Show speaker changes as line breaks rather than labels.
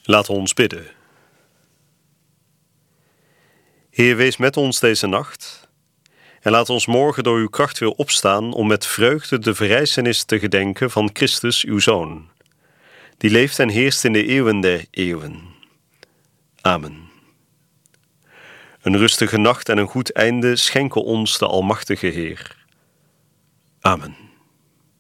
Laten we ons bidden. Heer, wees met ons deze nacht en laat ons morgen door uw kracht weer opstaan om met vreugde de verrijzenis te gedenken van Christus, uw Zoon, die leeft en heerst in de eeuwen der eeuwen. Amen. Een rustige nacht en een goed einde schenken ons de Almachtige Heer. Amen.